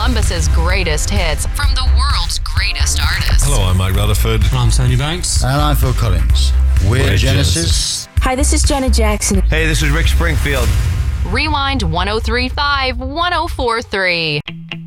Columbus's greatest hits from the world's greatest artists. Hello, I'm Mike Rutherford. I'm Tony Banks. And I'm Phil Collins. We're Genesis. Hi, this is Janet Jackson. Hey, this is Rick Springfield. Rewind 1035 1043.